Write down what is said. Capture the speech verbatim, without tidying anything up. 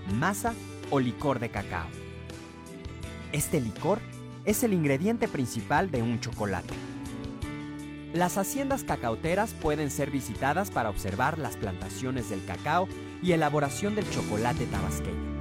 masa o licor de cacao. Este licor es el ingrediente principal de un chocolate. Las haciendas cacauteras pueden ser visitadas para observar las plantaciones del cacao y elaboración del chocolate tabasqueño.